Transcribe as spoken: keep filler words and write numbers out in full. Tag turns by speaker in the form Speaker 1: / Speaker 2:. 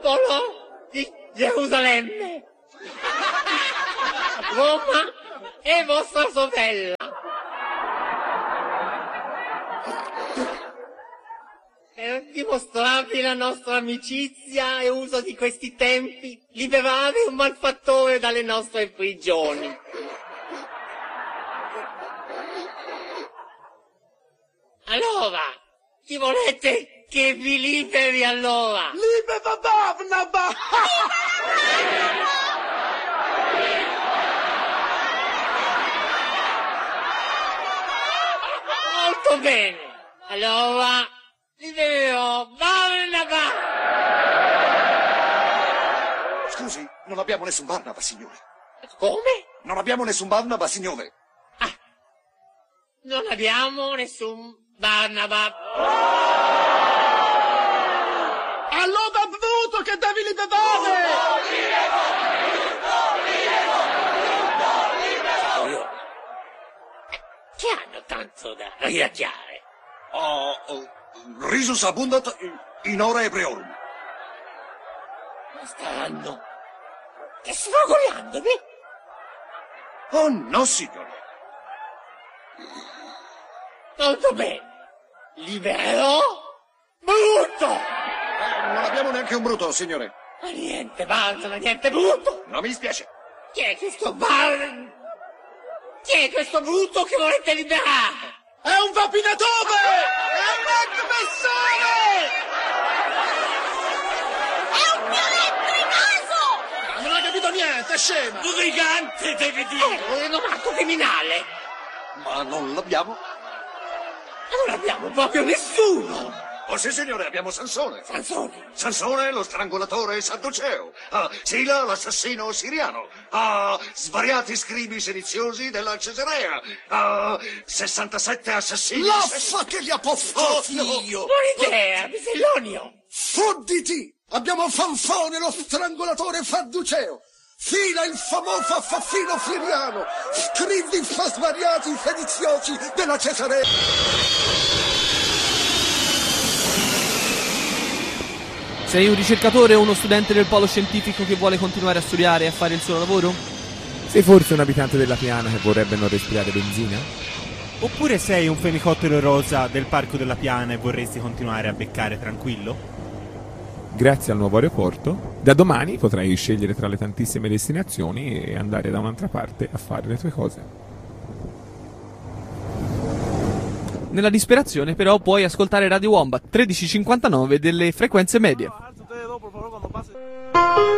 Speaker 1: popolo di Gerusalemme. Roma è vostra sorella. Per dimostrarvi la nostra amicizia e uso di questi tempi, liberare un malfattore dalle nostre prigioni. Allora, chi volete che vi liberi allora?
Speaker 2: Libera Barnaba!
Speaker 1: Molto bene, allora libererò Barnaba!
Speaker 2: Scusi, non abbiamo nessun Barnaba, signore.
Speaker 1: Come?
Speaker 2: Non abbiamo nessun Barnaba, signore.
Speaker 1: Ah, non abbiamo nessun Barnaba.
Speaker 2: Allora Bruto che devi liberare!
Speaker 1: Che hanno tanto da riracchiare?
Speaker 2: Oh, oh, risus abundat in ora ebreorum.
Speaker 1: Ma staranno che sfogoliandovi?
Speaker 2: Oh no, signore.
Speaker 1: Molto bene. Libererò Bruto!
Speaker 2: Eh, non abbiamo neanche un Bruto, signore.
Speaker 1: Ma niente Balsamo, niente Bruto!
Speaker 2: Non mi dispiace.
Speaker 1: Chi è questo Bar... Chi è questo Bruto che volete liberare?
Speaker 2: È un vapinatore! È un aggressore!
Speaker 3: È un violetto!
Speaker 2: Non ha capito niente, è scema!
Speaker 1: Brigante, devi dire! Un rinomato criminale!
Speaker 2: Ma non l'abbiamo?
Speaker 1: Non abbiamo proprio nessuno!
Speaker 2: Oh sì, signore, abbiamo Sansone.
Speaker 1: Sansone!
Speaker 2: Sansone, lo strangolatore sadduceo. Ah, Sila, l'assassino siriano. Ah, svariati scribi sediziosi della Cesarea. Ah, sessantasette assassini...
Speaker 4: L'affa che li ha poffati
Speaker 2: Oh,
Speaker 4: io!
Speaker 1: Buona idea, Bisellonio!
Speaker 4: Fodditi! Abbiamo Fanfone, lo strangolatore sadduceo! Fila il famoso assassino siriano! Scrivi fa svariati sediziosi della Cesarea!
Speaker 5: Sei un ricercatore o uno studente del polo scientifico che vuole continuare a studiare e a fare il suo lavoro?
Speaker 6: Sei forse un abitante della Piana che vorrebbe non respirare benzina?
Speaker 7: Oppure sei un fenicottero rosa del Parco della Piana e vorresti continuare a beccare tranquillo?
Speaker 6: Grazie al nuovo aeroporto, da domani potrai scegliere tra le tantissime destinazioni e andare da un'altra parte a fare le tue cose.
Speaker 5: Nella disperazione però puoi ascoltare Radio Wombat tredici cinquantanove delle frequenze medie.